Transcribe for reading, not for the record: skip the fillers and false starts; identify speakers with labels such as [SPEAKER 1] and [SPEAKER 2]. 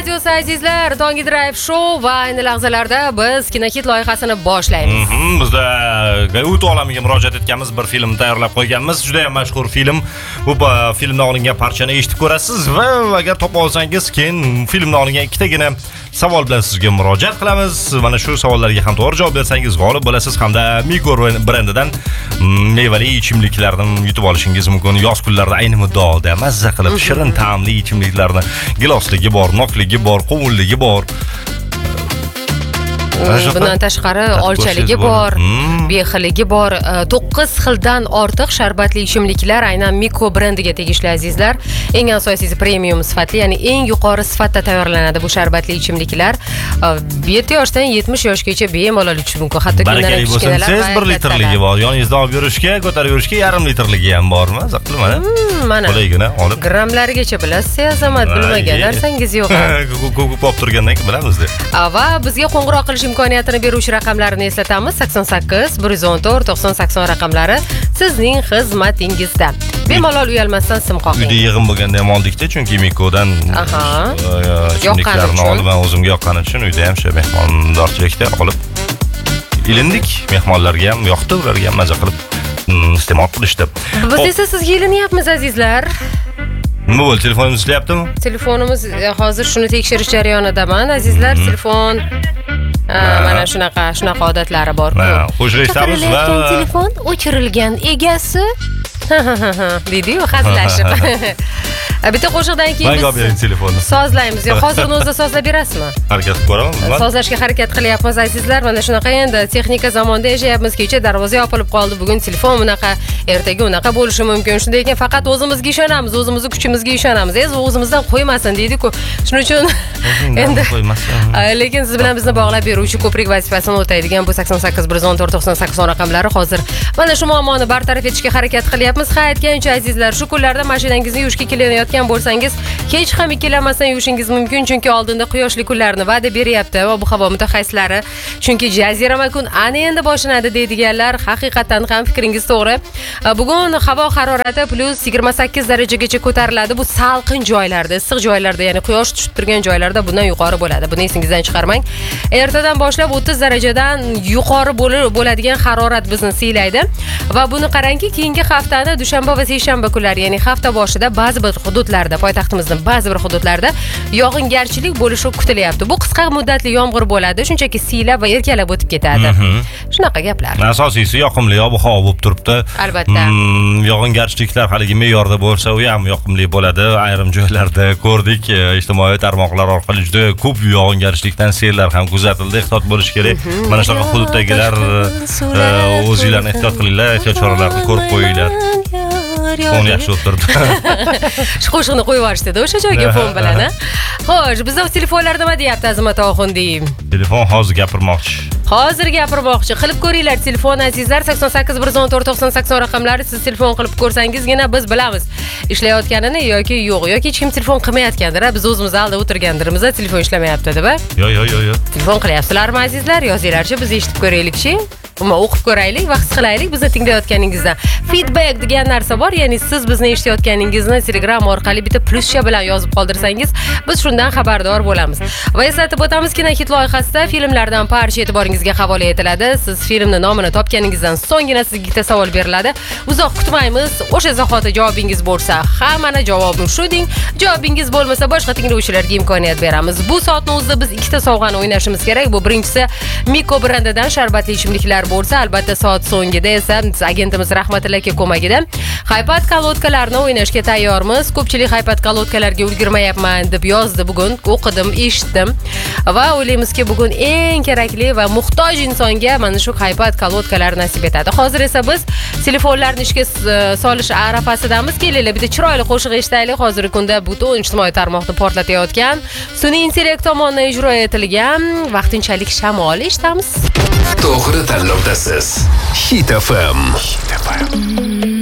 [SPEAKER 1] radiosi azizlar, Tongi Drive Show va ayni lahzalarda biz Kinohit loyihasini boshlaymiz.
[SPEAKER 2] Bizda Gollivud olamiga murojaat etganmiz bir film tayyorlab qo'yganmiz. Juda ham mashhur film. Bu filmdan olingan parchani eshitib ko'rasiz va agar topa olsangiz, keyin filmdan olingan ikkitagina savol bilan sizga murojaat qilamiz. Mana shu savollarga ham to'g'ri javob bersangiz g'olib bo'lasiz hamda Miko brendidan mevali ichimliklarni yutib olishingiz mumkin. Yoz kunlarida ayni muddaoda mazza qilib shirin ta'mli ichimliklarni gilosligi bor, nokligi bor, qovunligi bor.
[SPEAKER 1] Bundan tashqari olchaligi bor, bexilligi bor, 9 xildan ortiq sharbatli ichimliklar aynan Miko brendiga tegishli azizlar. Eng asosiysi premium sifatli, ya'ni eng yuqori sifatda tayyorlanadi bu sharbatli ichimliklar. 7 yoshdan 70 yoshgacha bemalol ichish mumkin. Hatto kundan kichkinalar
[SPEAKER 2] 1 litrligi bor. Yoningizda olib yurishga, ko'tarib yurishga yarim litrligi ham bormi? Zaqilmana.
[SPEAKER 1] Mana.
[SPEAKER 2] Qo'laygina olib.
[SPEAKER 1] Grammlarigacha bilasiz, azamat bilmagan narsangiz yo'q.
[SPEAKER 2] Ko'p olib turgandan keyin bilamiz-da.
[SPEAKER 1] Va bizga qo'ng'iroq qilish imkoniyatini beruvchi raqamlarni eslatamiz. 88 114 90 80 raqamlari sizning xizmatingizda. Bemalol uyalmasdan sim qoqing.
[SPEAKER 2] Uyda yig'im bo'lganda ham oldik-da, chunki Mikodan yoqqanini olib, men o'zimga yoqqani uchun uyda ham shu mehmondorchilikda olib ilindik. Mehmonlarga ham yoqdi, ularga ham maza qilib iste'mol qilishdi.
[SPEAKER 1] Biz esa sizga ilinyapmiz azizlar.
[SPEAKER 2] Nima bo'ldi? Telefonimiz ishlayaptimi?
[SPEAKER 1] Telefonimiz hozir shuni tekshirish jarayonidaman azizlar. Telefon mana shunaqa odatlari bor-ku.
[SPEAKER 2] Qo'shib eshitamiz va
[SPEAKER 1] telefon o'chirilgan egasi deydi-yu hazillashib. Bitta qo'shiqdan keyin
[SPEAKER 2] biz telefonni
[SPEAKER 1] sozlaymiz. Yo, hozirni o'zida sozlab berasizmi?
[SPEAKER 2] Harakat qilib ko'raman.
[SPEAKER 1] Sozlashga harakat qilyapmiz azizlar. Mana shunaqa endi texnika zamonda yashayapmiz. Kecha darvoza yopilib qoldi. Bugun telefon bunaqa, ertaga unaqa bo'lishi mumkin. Shunday ekan, faqat o'zimizga ishonamiz, o'zimizning kuchimizga ishonamiz. O'zimizdan qo'ymasin deydi-ku. Shuning uchun endi lekin siz bilan bizni bog'lab beruvchi ko'prik vazifasini o'taydigan bu 88 114 98 raqamlari hozir mana shu muammoni bartaraf etishga harakat qilyapmiz. Ha, aytgancha azizlar, shu kunlarda mashinangizni yuvishga kelayotgan bo'lsangiz, hech ham ikkilanmasdan yuvishingiz mumkin, chunki oldinda quyoshli kunlarni va'da beryapti va bu havo mutaxassislari. Chunki jazirama kun ana endi boshlanadi deydiganlar, haqiqatan ham fikringiz to'g'ri. Bugun havo harorati +28 darajagacha ko'tariladi. Bu salqin joylarda, issiq joylarda, ya'ni quyosh tushib turgan joylarda bundan yuqori bo'ladi. Buni esingizdan chiqarmang. Ertadan boshlab 30 darajadan yuqori bo'ladigan harorat bizni siylaydi va buni qarangki, keyingi haftani dushanba va seshanba kunlari, ya'ni hafta boshida ba'zi bir hududlarda, poytaxtimizning ba'zi bir hududlarida yog'ingarchilik bo'lishi kutilyapti. Bu qisqa muddatli yomg'ir bo'ladi, shunchaki siylab va erkalab o'tib ketadi. Shunaqa gaplar.
[SPEAKER 2] Asosiysi yoqimli ob-havo bo'lib turibdi.
[SPEAKER 1] Albatta.
[SPEAKER 2] Yog'ingarchiliklar haligi me'yorda bo'lsa, u ham yoqimli bo'ladi. Ayrim joylarda ko'rdik, ijtimoiy tarmoqlar orqali juda ko'p yog'ingarchilikdan sellar ham kuzatildi. Ehtiyot bo'lish kerak. Mana shunaqa hududdagilar o'zingizlarni ehtiyot qilinglar, ehtiyot choralarini ko'rib qo'yinglar. Fon yaxshi o'tirdi.
[SPEAKER 1] Shu qo'shiqni qo'yib yuborishdi o'sha joyga fon bilan. Xo'sh, bizning telefonlar nima deyapti Azimat Oxundiyev?
[SPEAKER 2] Telefon hozir gapirmoqchi.
[SPEAKER 1] Hozir gapirmoqchi. Qilib ko'ringlar telefon azizlar 88 114 90 80 raqamlari. Siz telefon qilib ko'rsangizgina biz bilamiz ishlayotganini yoki yo'q, yoki hech kim telefon qilmayotgandir. Biz o'zimiz alda o'tirgandirmiz, telefon ishlamayapti deb.
[SPEAKER 2] Yo'q.
[SPEAKER 1] Telefon qilyapsizlarmi azizlar? Yozinglarchi, biz eshitib ko'raylik-chi. O'qib ko'raylik va his qilaylik bizni tinglayotganingizdan. Feedback degan narsa bor, ya'ni siz bizni eshitayotganingizni Telegram orqali bitta pluscha bilan yozib qoldirsangiz, biz shundan xabardor bo'lamiz. Va eslatib o'tamiz, Kinohit loyihasida filmlardan parcha e'tiboringizga havola etiladi. Siz filmning nomini topganingizdan so'nggina sizga ikkita savol beriladi. Uzoq kutmaymiz. O'sha zahoti javobingiz bo'lsa, hammani javobim shu deng. Javobingiz bo'lmasa, boshqa tinglovchilarga imkoniyat beramiz. Bu soatning o'zida biz ikkita sovg'ani o'ynashimiz kerak. Bu birinchisi Miko brendidan sharbatli ichimliklar bo'lsa, albatta soat so'ngida esa agentimiz Rahmatilla aka ko'magida iPad kolodkalarni o'ynashga tayyormiz. Ko'pchilik iPad kolodkalarga ulgurmayapman deb yozdi bugun. O'qidim, eshitdim va o'ylaymizki, bugun eng kerakli va muhtoj insonga mana shu iPad kolodkalar nasib etadi. Hozir esa biz telefonlarni ishga solish arafasidamiz. Kelinglar, bitta chiroyli qo'shiq eshitaylik. Hozirgi kunda butun ijtimoiy tarmoqni portlatayotgan sun'iy intellekt tomonidan ijro etilgan vaqtinchalik shamol eshitamiz.
[SPEAKER 3] To'g'ri tanlovdasiz. Hit FM.